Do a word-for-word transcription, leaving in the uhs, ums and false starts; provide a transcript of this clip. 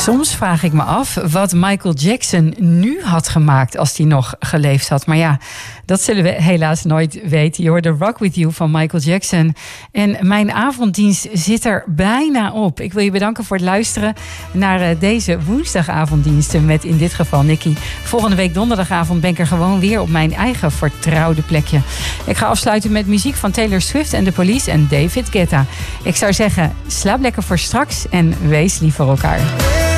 Soms vraag ik me af wat Michael Jackson nu had gemaakt als hij nog geleefd had. Maar ja, dat zullen we helaas nooit weten. Je hoorde Rock With You van Michael Jackson. En mijn avonddienst zit er bijna op. Ik wil je bedanken voor het luisteren naar deze woensdagavonddiensten met in dit geval Nicky. Volgende week donderdagavond ben ik er gewoon weer op mijn eigen vertrouwde plekje. Ik ga afsluiten met muziek van Taylor Swift en The Police en David Guetta. Ik zou zeggen, slaap lekker voor straks en wees lief voor elkaar.